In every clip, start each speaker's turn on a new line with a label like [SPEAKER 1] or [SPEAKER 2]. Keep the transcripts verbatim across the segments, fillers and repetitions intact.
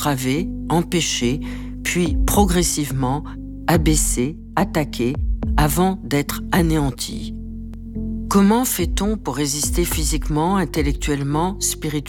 [SPEAKER 1] entravée, empêchée, puis progressivement abaissée, attaquée, avant d'être anéantie. Comment fait-on pour résister physiquement, intellectuellement, spirituellement ?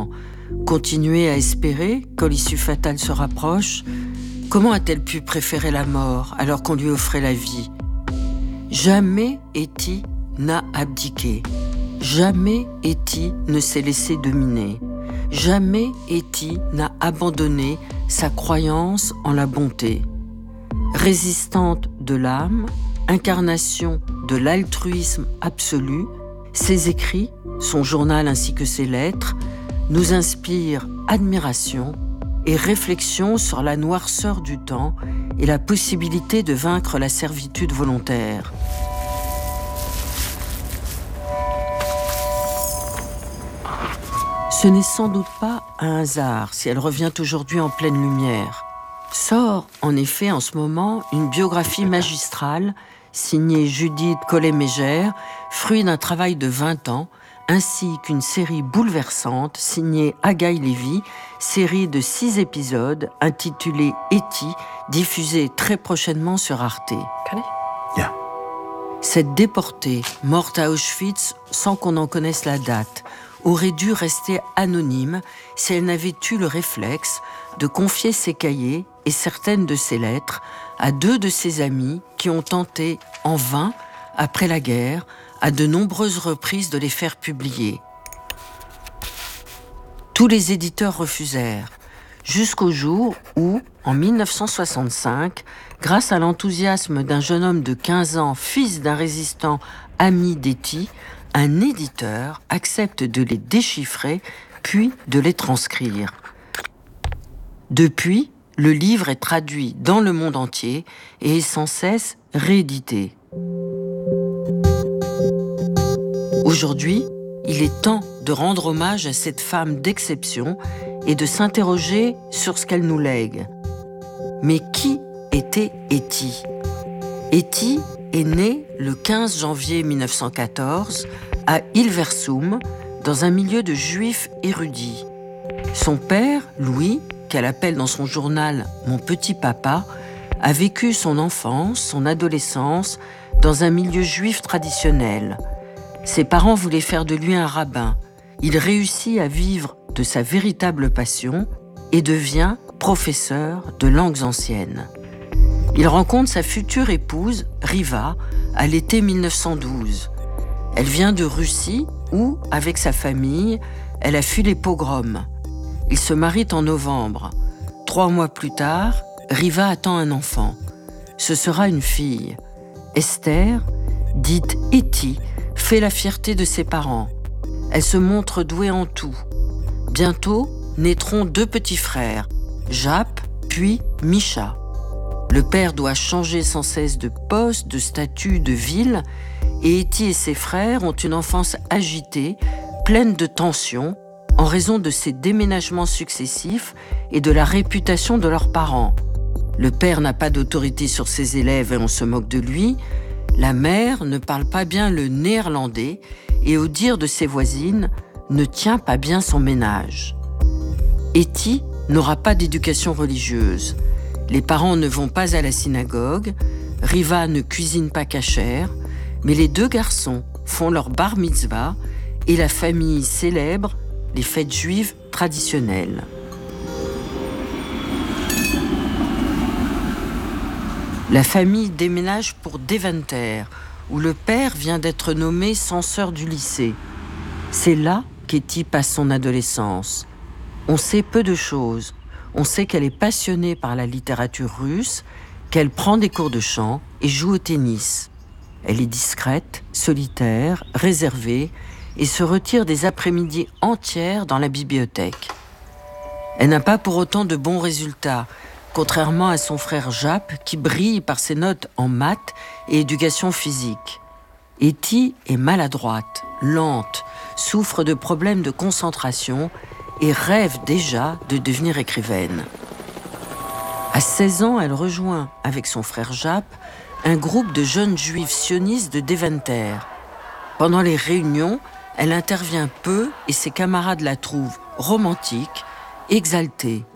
[SPEAKER 1] Continuer à espérer quand l'issue fatale se rapproche ? Comment a-t-elle pu préférer la mort alors qu'on lui offrait la vie ? Jamais Etty n'a abdiqué. Jamais Etty ne s'est laissé dominer. Jamais Etty n'a abandonné sa croyance en la bonté. Résistante de l'âme, incarnation de l'altruisme absolu, ses écrits, son journal ainsi que ses lettres, nous inspirent admiration et réflexion sur la noirceur du temps et la possibilité de vaincre la servitude volontaire. Ce n'est sans doute pas un hasard si elle revient aujourd'hui en pleine lumière. Sort en effet en ce moment une biographie magistrale signée Judith Collet-Mégère, fruit d'un travail de vingt ans, ainsi qu'une série bouleversante signée Agaï Lévy, série de six épisodes intitulée Etty, diffusée très prochainement sur Arte.
[SPEAKER 2] Yeah.
[SPEAKER 1] Cette déportée, morte à Auschwitz sans qu'on en connaisse la date, aurait dû rester anonyme si elle n'avait eu le réflexe de confier ses cahiers et certaines de ses lettres à deux de ses amis qui ont tenté, en vain, après la guerre, à de nombreuses reprises de les faire publier. Tous les éditeurs refusèrent, jusqu'au jour où, en mille neuf cent soixante-cinq, grâce à l'enthousiasme d'un jeune homme de quinze ans, fils d'un résistant ami d'Etty, un éditeur accepte de les déchiffrer, puis de les transcrire. Depuis, le livre est traduit dans le monde entier et est sans cesse réédité. Aujourd'hui, il est temps de rendre hommage à cette femme d'exception et de s'interroger sur ce qu'elle nous lègue. Mais qui était Etty ? Etty est née le quinze janvier mille neuf cent quatorze à Hilversum, dans un milieu de juifs érudits. Son père, Louis, qu'elle appelle dans son journal « Mon petit papa », a vécu son enfance, son adolescence, dans un milieu juif traditionnel. Ses parents voulaient faire de lui un rabbin. Il réussit à vivre de sa véritable passion et devient professeur de langues anciennes. Il rencontre sa future épouse, Riva, à l'été mille neuf cent douze. Elle vient de Russie où, avec sa famille, elle a fui les pogroms. Ils se marient en novembre. Trois mois plus tard, Riva attend un enfant. Ce sera une fille. Esther, dite Etty, fait la fierté de ses parents. Elle se montre douée en tout. Bientôt naîtront deux petits frères, Jaap puis Misha. Le père doit changer sans cesse de poste, de statut, de ville, et Etty et ses frères ont une enfance agitée, pleine de tensions, en raison de ces déménagements successifs et de la réputation de leurs parents. Le père n'a pas d'autorité sur ses élèves et on se moque de lui. La mère ne parle pas bien le néerlandais et, au dire de ses voisines, ne tient pas bien son ménage. Etty n'aura pas d'éducation religieuse. Les parents ne vont pas à la synagogue, Riva ne cuisine pas cachère, mais les deux garçons font leur bar mitzvah et la famille célèbre les fêtes juives traditionnelles. La famille déménage pour Deventer, où le père vient d'être nommé censeur du lycée. C'est là qu'Etty passe son adolescence. On sait peu de choses. On sait qu'elle est passionnée par la littérature russe, qu'elle prend des cours de chant et joue au tennis. Elle est discrète, solitaire, réservée et se retire des après-midi entières dans la bibliothèque. Elle n'a pas pour autant de bons résultats, contrairement à son frère Jaap qui brille par ses notes en maths et éducation physique. Etty est maladroite, lente, souffre de problèmes de concentration et rêve déjà de devenir écrivaine. À seize ans, elle rejoint, avec son frère Jaap, un groupe de jeunes juifs sionistes de Deventer. Pendant les réunions, elle intervient peu et ses camarades la trouvent romantique, exaltée.